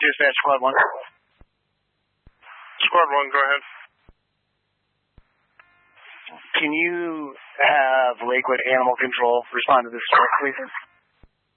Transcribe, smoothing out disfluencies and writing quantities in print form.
Dispatch Squad 1. Squad 1, go ahead. Can you have Lakewood Animal Control respond to this story, please?